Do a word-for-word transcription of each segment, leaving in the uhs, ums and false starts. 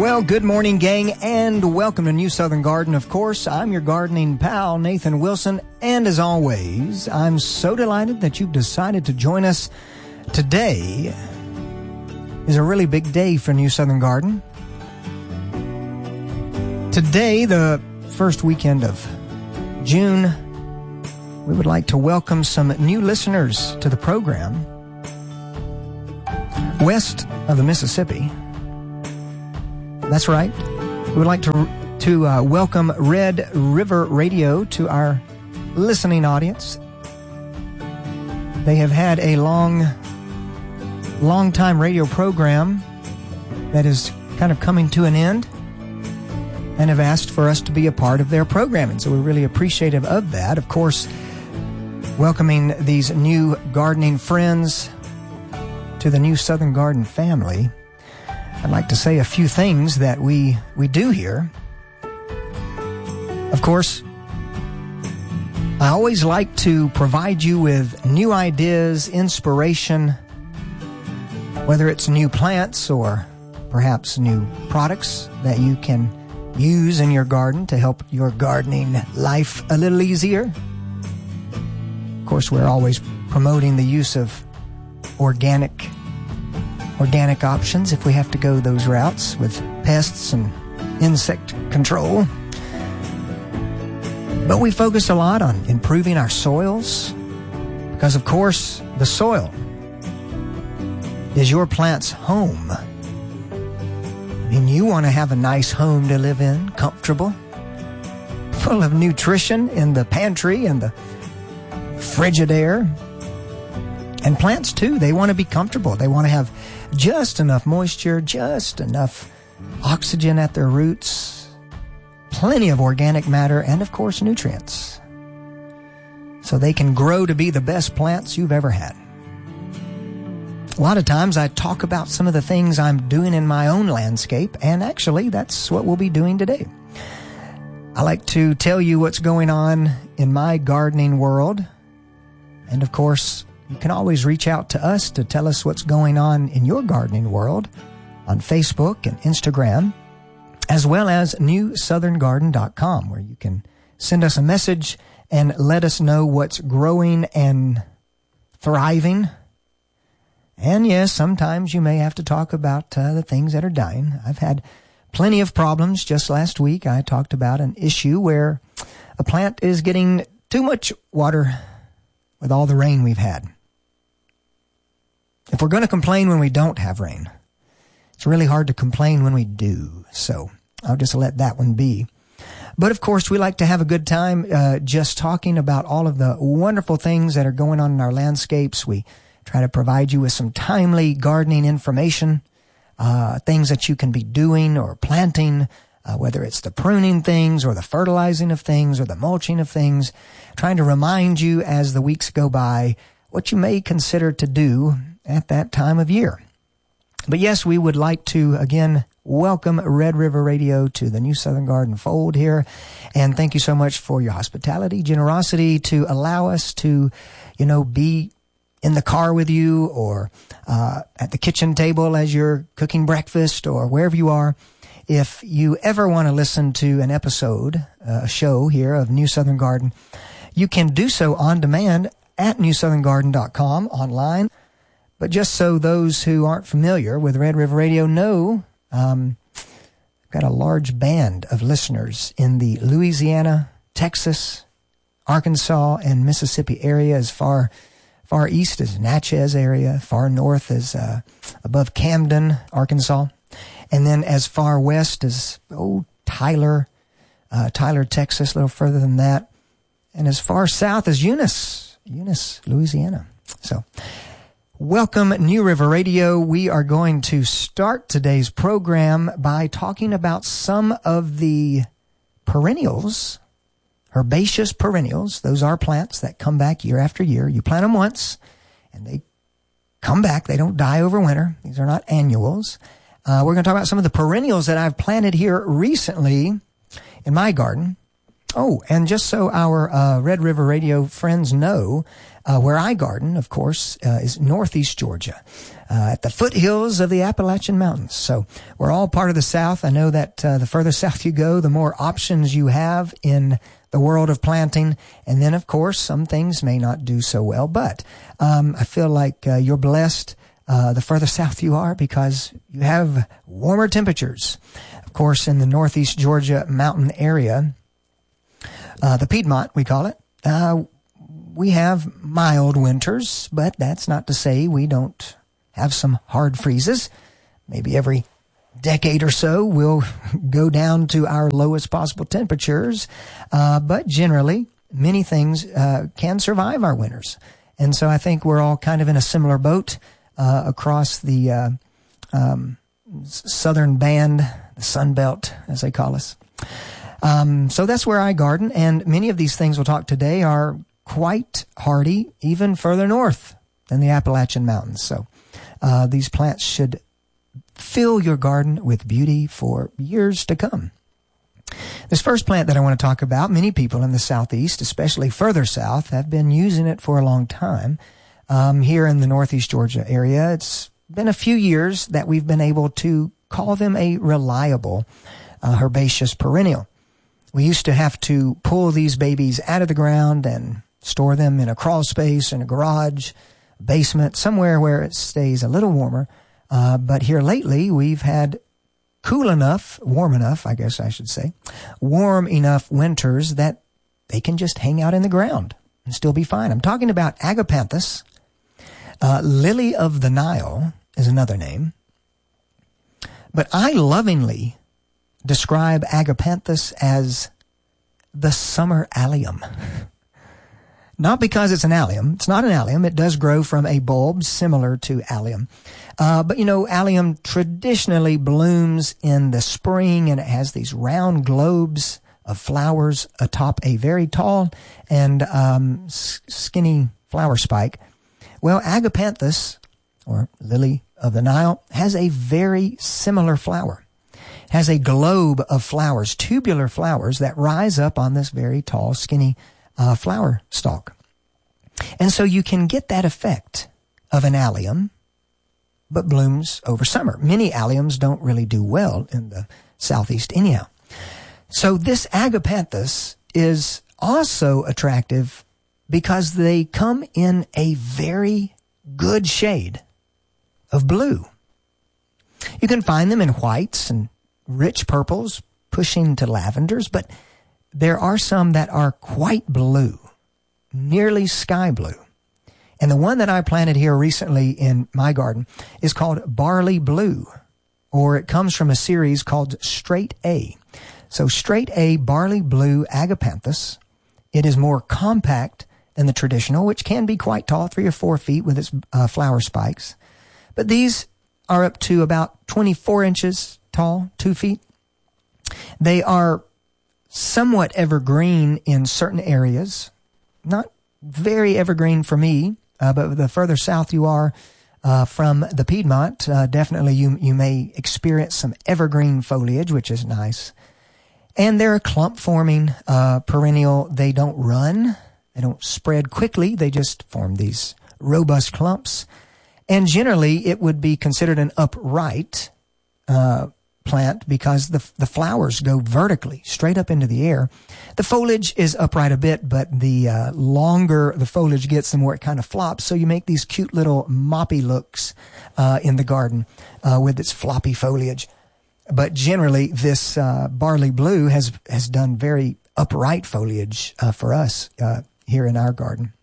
Well, good morning, gang, and welcome to New Southern Garden. Of course, I'm your gardening pal, Nathan Wilson, and as always, I'm so delighted that you've decided to join us. Today is a really big day for New Southern Garden. Today, the first weekend of June, we would like to welcome some new listeners to the program west of the Mississippi. That's right. We would like to to uh, welcome Red River Radio to our listening audience. They have had a long, long time radio program that is kind of coming to an end and have asked for us to be a part of their programming. So we're really appreciative of that. Of course, welcoming these new gardening friends to the New Southern Garden family. I'd like to say a few things that we, we do here. Of course, I always like to provide you with new ideas, inspiration, whether it's new plants or perhaps new products that you can use in your garden to help your gardening life a little easier. Of course, we're always promoting the use of organic organic options if we have to go those routes with pests and insect control. But we focus a lot on improving our soils because, of course, the soil is your plant's home. I mean, you want to have a nice home to live in, comfortable, full of nutrition in the pantry and the Frigidaire. And plants, too, they want to be comfortable. They want to have just enough moisture, just enough oxygen at their roots, plenty of organic matter, and, of course, nutrients. So they can grow to be the best plants you've ever had. A lot of times I talk about some of the things I'm doing in my own landscape, and actually that's what we'll be doing today. I like to tell you what's going on in my gardening world, and, of course, you can always reach out to us to tell us what's going on in your gardening world on Facebook and Instagram, as well as new southern garden dot com, where you can send us a message and let us know what's growing and thriving. And yes, sometimes you may have to talk about uh, the things that are dying. I've had plenty of problems. Just last week, I talked about an issue where a plant is getting too much water with all the rain we've had. If we're going to complain when we don't have rain, it's really hard to complain when we do. So I'll just let that one be. But of course, we like to have a good time uh, just talking about all of the wonderful things that are going on in our landscapes. We try to provide you with some timely gardening information, uh, things that you can be doing or planting, uh, whether it's the pruning things or the fertilizing of things or the mulching of things, trying to remind you as the weeks go by what you may consider to do at that time of year. But yes, we would like to, again, welcome Red River Radio to the New Southern Garden fold here. And thank you so much for your hospitality, generosity to allow us to, you know, be in the car with you or uh, at the kitchen table as you're cooking breakfast or wherever you are. If you ever want to listen to an episode, uh, a show here of New Southern Garden, you can do so on demand at new southern garden dot com online. But just so those who aren't familiar with Red River Radio know, um, I've got a large band of listeners in the Louisiana, Texas, Arkansas, and Mississippi area, as far far east as Natchez area, far north as uh, above Camden, Arkansas, and then as far west as oh Tyler, uh, Tyler, Texas, a little further than that, and as far south as Eunice, Eunice, Louisiana. So, welcome, New River Radio. We are going to start today's program by talking about some of the perennials, herbaceous perennials. Those are plants that come back year after year. You plant them once, and they come back. They don't die over winter. These are not annuals. Uh, we're going to talk about some of the perennials that I've planted here recently in my garden. Oh, and just so our uh, Red River Radio friends know, Uh, where I garden, of course, uh, is northeast Georgia, uh, at the foothills of the Appalachian Mountains. So we're all part of the South. I know that uh, the further south you go, the more options you have in the world of planting. And then, of course, some things may not do so well. But um, I feel like uh, you're blessed uh, the further south you are because you have warmer temperatures. Of course, in the northeast Georgia mountain area, uh, the Piedmont, we call it, uh, we have mild winters, but that's not to say we don't have some hard freezes. Maybe every decade or so we'll go down to our lowest possible temperatures. Uh, but generally, many things uh, can survive our winters. And so I think we're all kind of in a similar boat uh, across the uh, um, southern band, the Sun Belt, as they call us. Um, so that's where I garden. And many of these things we'll talk today are quite hardy, even further north than the Appalachian Mountains. So uh, these plants should fill your garden with beauty for years to come. This first plant that I want to talk about, many people in the southeast, especially further south, have been using it for a long time. Um, here in the northeast Georgia area, it's been a few years that we've been able to call them a reliable uh, herbaceous perennial. We used to have to pull these babies out of the ground and store them in a crawl space, in a garage, basement, somewhere where it stays a little warmer. Uh, but here lately, we've had cool enough, warm enough, I guess I should say, warm enough winters that they can just hang out in the ground and still be fine. I'm talking about Agapanthus. Uh, Lily of the Nile is another name. But I lovingly describe Agapanthus as the summer allium. Not because it's an allium. It's not an allium. It does grow from a bulb similar to allium. Uh, but, you know, allium traditionally blooms in the spring, and it has these round globes of flowers atop a very tall and um, skinny flower spike. Well, Agapanthus, or Lily of the Nile, has a very similar flower. It has a globe of flowers, tubular flowers that rise up on this very tall, skinny Uh, flower stalk. And so you can get that effect of an allium, but blooms over summer. Many alliums don't really do well in the southeast anyhow. So this Agapanthus is also attractive because they come in a very good shade of blue. You can find them in whites and rich purples, pushing to lavenders, but there are some that are quite blue, nearly sky blue. And the one that I planted here recently in my garden is called Barley Blue, or it comes from a series called Straight A. So Straight A Barley Blue Agapanthus. It is more compact than the traditional, which can be quite tall, three or four feet with its uh, flower spikes. But these are up to about twenty-four inches tall, two feet. They are somewhat evergreen in certain areas, not very evergreen for me, uh, but the further south you are uh, from the Piedmont, uh, definitely you you may experience some evergreen foliage, which is nice. And they're a clump-forming uh, perennial. They don't run. They don't spread quickly. They just form these robust clumps. And generally, it would be considered an upright uh plant because the the flowers go vertically straight up into the air. The foliage is upright a bit, but the uh, longer the foliage gets, the more it kind of flops. So you make these cute little moppy looks uh, in the garden uh, with its floppy foliage. But generally, this uh, Barley Blue has has done very upright foliage uh, for us uh, here in our garden.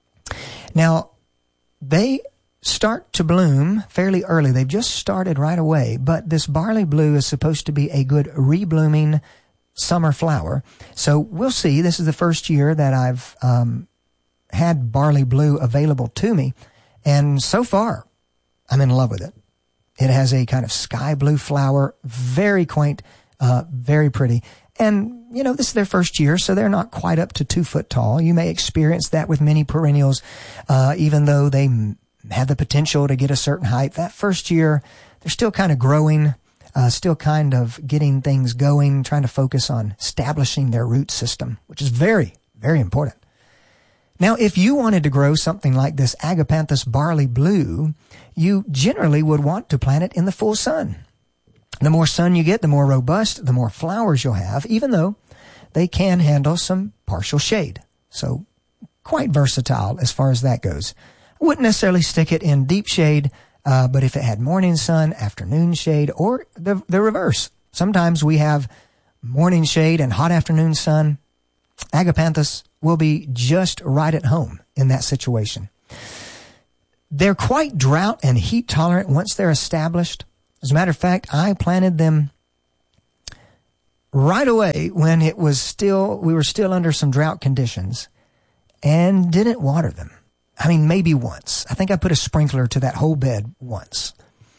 Now, they start to bloom fairly early. They've just started right away, but this Barley Blue is supposed to be a good reblooming summer flower. So we'll see. This is the first year that I've um, had Barley Blue available to me, and so far, I'm in love with it. It has a kind of sky blue flower, very quaint, uh, very pretty. And, you know, this is their first year, so they're not quite up to two foot tall. You may experience that with many perennials, uh, even though they have the potential to get a certain height. That first year, they're still kind of growing, uh, still kind of getting things going, trying to focus on establishing their root system, which is very, very important. Now, if you wanted to grow something like this Agapanthus barley blue, you generally would want to plant it in the full sun. The more sun you get, the more robust, the more flowers you'll have, even though they can handle some partial shade. So quite versatile as far as that goes. I wouldn't necessarily stick it in deep shade, uh, but if it had morning sun, afternoon shade, or the, the reverse. Sometimes we have morning shade and hot afternoon sun. Agapanthus will be just right at home in that situation. They're quite drought and heat tolerant once they're established. As a matter of fact, I planted them right away when it was still, we were still under some drought conditions and didn't water them. I mean, maybe once. I think I put a sprinkler to that whole bed once.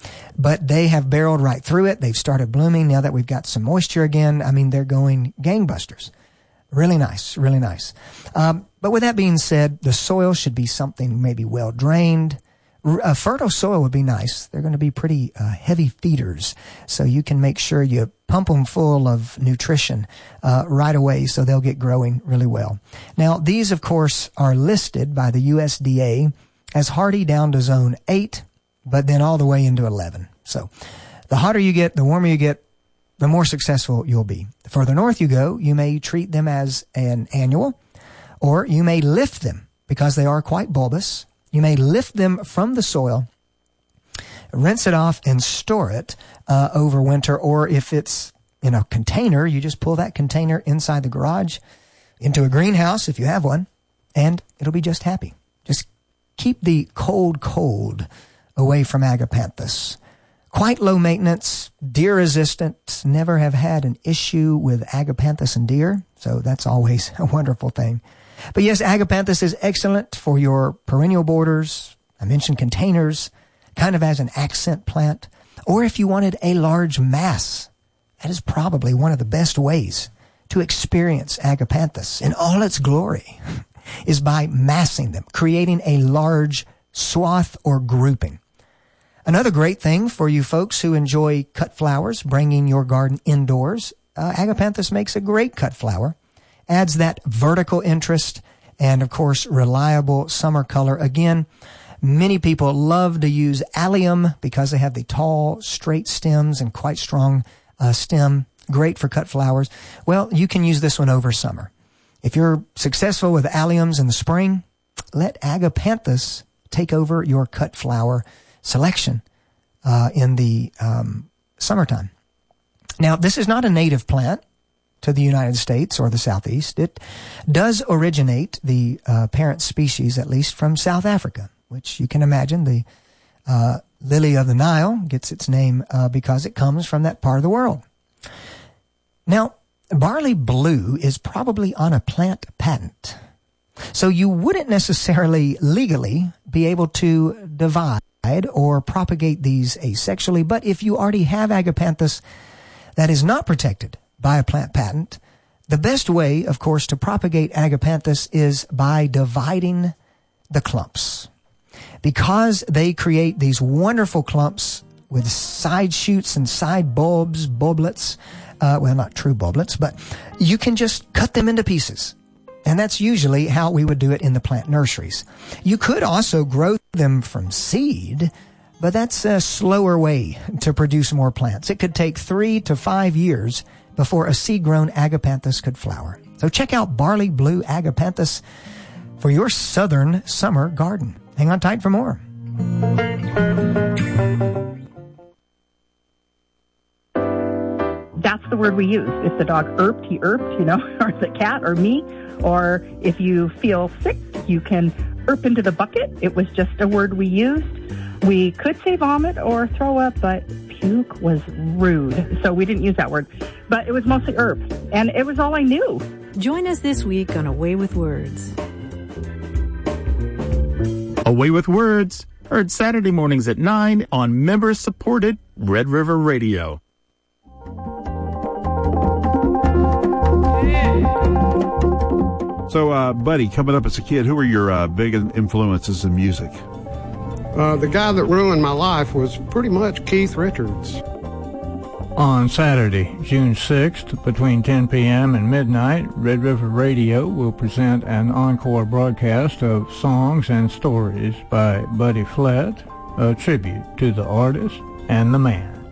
But they have barreled right through it. They've started blooming now that we've got some moisture again. I mean, they're going gangbusters. Really nice, really nice. Um, but with that being said, the soil should be something maybe well drained. A fertile soil would be nice. They're going to be pretty uh, heavy feeders, so you can make sure you pump them full of nutrition uh, right away so they'll get growing really well. Now, these, of course, are listed by the U S D A as hardy down to zone eight, but then all the way into eleven. So the hotter you get, the warmer you get, the more successful you'll be. The further north you go, you may treat them as an annual, or you may lift them because they are quite bulbous. You may lift them from the soil, rinse it off, and store it uh, over winter. Or if it's in a container, you just pull that container inside the garage into a greenhouse if you have one, and it'll be just happy. Just keep the cold, cold away from Agapanthus. Quite low maintenance, deer resistant, never have had an issue with Agapanthus and deer, so that's always a wonderful thing. But yes, Agapanthus is excellent for your perennial borders. I mentioned containers, kind of as an accent plant. Or if you wanted a large mass, that is probably one of the best ways to experience Agapanthus in all its glory, is by massing them, creating a large swath or grouping. Another great thing for you folks who enjoy cut flowers, bringing your garden indoors, uh, Agapanthus makes a great cut flower. Adds that vertical interest and, of course, reliable summer color. Again, many people love to use allium because they have the tall, straight stems and quite strong uh, stem. Great for cut flowers. Well, you can use this one over summer. If you're successful with alliums in the spring, let Agapanthus take over your cut flower selection uh, in the um, summertime. Now, this is not a native plant to the United States or the Southeast. It does originate, the uh, parent species, at least, from South Africa, which you can imagine the uh, lily of the Nile gets its name uh, because it comes from that part of the world. Now, barley blue is probably on a plant patent, so you wouldn't necessarily legally be able to divide or propagate these asexually, but if you already have Agapanthus that is not protected by a plant patent, the best way, of course, to propagate Agapanthus is by dividing the clumps. Because they create these wonderful clumps with side shoots and side bulbs, bulblets, uh, well, not true bulblets, but you can just cut them into pieces. And that's usually how we would do it in the plant nurseries. You could also grow them from seed, but that's a slower way to produce more plants. It could take three to five years before a seed-grown Agapanthus could flower. So check out Barley Blue Agapanthus for your southern summer garden. Hang on tight for more. That's the word we use. If the dog erped, he erped, you know, or the cat or me. Or if you feel sick, you can erp into the bucket. It was just a word we used. We could say vomit or throw up, but puke was rude. So we didn't use that word. But it was mostly erp. And it was all I knew. Join us this week on Away with Words. Away with Words, heard Saturday mornings at nine on member-supported Red River Radio. So, uh, Buddy, coming up as a kid, who were your uh, big influences in music? Uh, the guy that ruined my life was pretty much Keith Richards. On Saturday, June sixth, between ten p.m. and midnight, Red River Radio will present an encore broadcast of Songs and Stories by Buddy Flett, a tribute to the artist and the man.